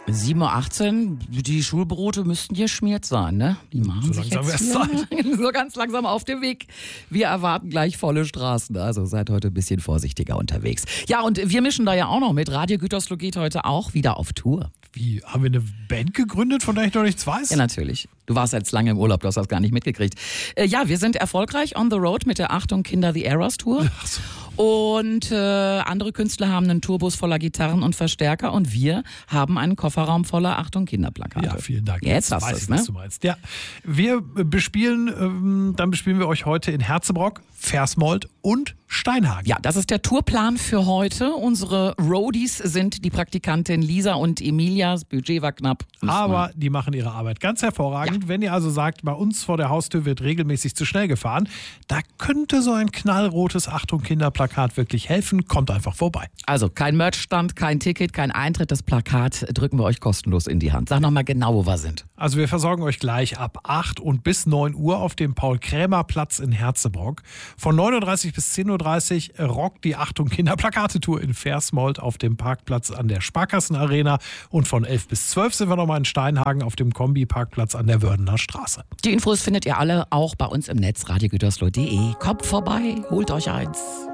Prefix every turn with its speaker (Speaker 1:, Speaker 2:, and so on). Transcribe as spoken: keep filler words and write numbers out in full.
Speaker 1: sieben Uhr achtzehn, die Schulbrote müssten geschmiert sein, ne? Die machen
Speaker 2: So
Speaker 1: sich
Speaker 2: langsam
Speaker 1: jetzt
Speaker 2: erst
Speaker 1: hier so ganz langsam auf dem Weg. Wir erwarten gleich volle Straßen, also seid heute ein bisschen vorsichtiger unterwegs. Ja, und wir mischen da ja auch noch mit. Radio Gütersloh geht heute auch wieder auf Tour.
Speaker 2: Wie, haben wir eine Band gegründet, von der ich noch nichts weiß?
Speaker 1: Ja, natürlich. Du warst jetzt lange im Urlaub, du hast das gar nicht mitgekriegt. Äh, ja, wir sind erfolgreich on the road mit der Achtung Kinder the Eras Tour.
Speaker 2: Ach so.
Speaker 1: Und äh, andere Künstler haben einen Tourbus voller Gitarren und Verstärker und wir haben einen Kofferraum voller Achtung Kinderplakate.
Speaker 2: Ja, vielen Dank.
Speaker 1: Jetzt hast
Speaker 2: weiß
Speaker 1: du's,
Speaker 2: ich,
Speaker 1: ne?
Speaker 2: was du meinst. Ja, wir bespielen, ähm, dann bespielen wir euch heute in Herzebrock, Versmold und Steinhagen.
Speaker 1: Ja, das ist der Tourplan für heute. Unsere Roadies sind die Praktikantin Lisa und Emilia. Das Budget war knapp.
Speaker 2: Aber die machen ihre Arbeit ganz hervorragend. Ja. Wenn ihr also sagt, bei uns vor der Haustür wird regelmäßig zu schnell gefahren, da könnte so ein knallrotes Achtung Kinderplakat wirklich helfen. Kommt einfach vorbei.
Speaker 1: Also kein Merchstand, kein Ticket, kein Eintritt. Das Plakat drücken wir euch kostenlos in die Hand. Sag nochmal genau, wo wir sind.
Speaker 2: Also wir versorgen euch gleich ab acht und bis neun Uhr auf dem Paul-Krämer-Platz in Herzebrock. Von neun Uhr dreißig bis zehn Uhr dreißig rockt die Achtung Kinderplakate-Tour in Versmold auf dem Parkplatz an der Sparkassenarena. Und von elf bis zwölf sind wir nochmal in Steinhagen auf dem Kombi-Parkplatz an der Wördener Straße.
Speaker 1: Die Infos findet ihr alle auch bei uns im Netz radio gütersloh punkt de. Kommt vorbei, holt euch eins.